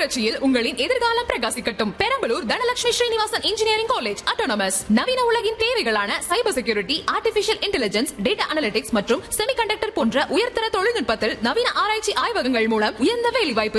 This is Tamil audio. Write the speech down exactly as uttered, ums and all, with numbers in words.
புரட்சியில் உங்களின் எதிர்காலம் பிரகாசிக்கட்டும். Perambalur Dhanalakshmi Srinivasan engineering college autonomous. நவீன உலகின் தேவைகளான cyber security, artificial intelligence, data analytics மற்றும் செமிகண்டக்டர் போன்ற உயர்தர தொழில்நுட்பத்தில் நவீன ஆராய்ச்சி ஆய்வகங்கள் மூலம் உயர்ந்த வேலைவாய்ப்பு